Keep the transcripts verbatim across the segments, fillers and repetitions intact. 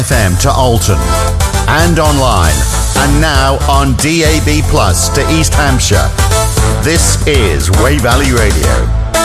F M to Alton and online, and now on D A B Plus to East Hampshire. This is Wey Valley Radio.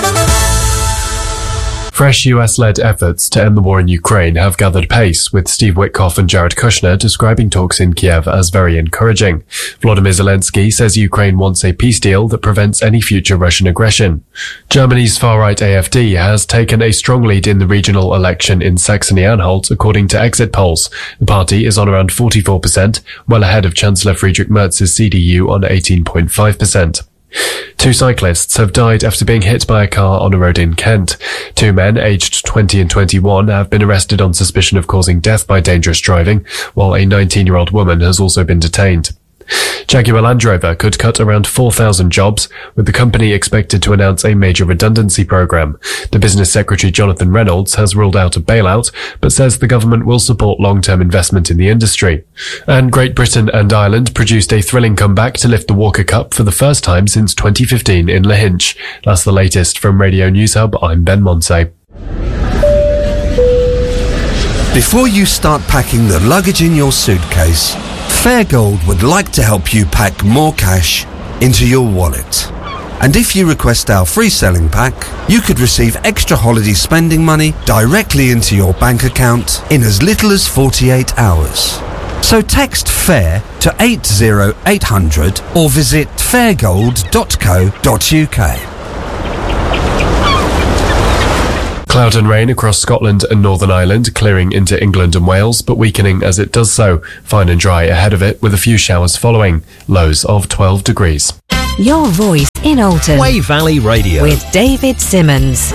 Fresh U S-led efforts to end the war in Ukraine have gathered pace, with Steve Witkoff and Jared Kushner describing talks in Kiev as very encouraging. Volodymyr Zelensky says Ukraine wants a peace deal that prevents any future Russian aggression. Germany's far-right A F D has taken a strong lead in the regional election in Saxony-Anhalt, according to exit polls. The party is on around forty-four percent, well ahead of Chancellor Friedrich Merz's C D U on eighteen point five percent. Two cyclists have died after being hit by a car on a road in Kent. Two men, aged twenty and twenty-one, have been arrested on suspicion of causing death by dangerous driving, while a nineteen-year-old woman has also been detained. Jaguar Land Rover could cut around four thousand jobs, with the company expected to announce a major redundancy program. The business secretary Jonathan Reynolds has ruled out a bailout, but says the government will support long-term investment in the industry. And Great Britain and Ireland produced a thrilling comeback to lift the Walker Cup for the first time since twenty fifteen in Lahinch. That's the latest from Radio News Hub. I'm Ben Monse. Before you start packing the luggage in your suitcase, Fairgold would like to help you pack more cash into your wallet. And if you request our free selling pack, you could receive extra holiday spending money directly into your bank account in as little as forty-eight hours. So text FAIR to eight zero eight hundred or visit fairgold dot co dot uk. Cloud and rain across Scotland and Northern Ireland, clearing into England and Wales, but weakening as it does so. Fine and dry ahead of it, with a few showers following. Lows of twelve degrees. Your voice in Alton. Wey Valley Radio. With David Simmons.